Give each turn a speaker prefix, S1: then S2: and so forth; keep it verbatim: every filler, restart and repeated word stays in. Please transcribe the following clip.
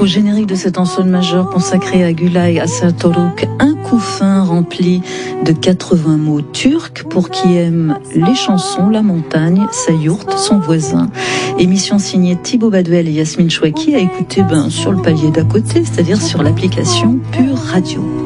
S1: Au générique de cet ensemble majeur consacré à Gülay Asatoruk, un couffin rempli de quatre-vingts mots turcs pour qui aime les chansons, la montagne, sa yourte, son voisin. Émission signée Thibaut Baduel et Yasmine Chouaki à écouter ben, sur le palier d'à côté, c'est-à-dire sur l'application Pure Radio.